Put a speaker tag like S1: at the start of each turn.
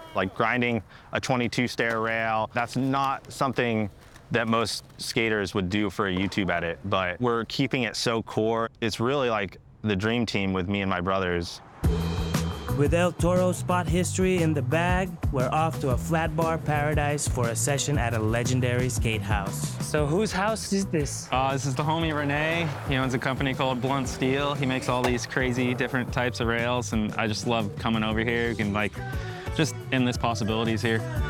S1: Like grinding a 22 stair rail, that's not something that most skaters would do for a YouTube edit, but we're keeping it so core. It's really like the dream team with me and my brothers.
S2: With El Toro spot history in the bag, we're off to a flat bar paradise for a session at a legendary skate house.
S3: So whose house is this?
S4: This is the homie Renee. He owns a company called Blunt Steel. He makes all these crazy different types of rails, and I just love coming over here and like just endless possibilities here.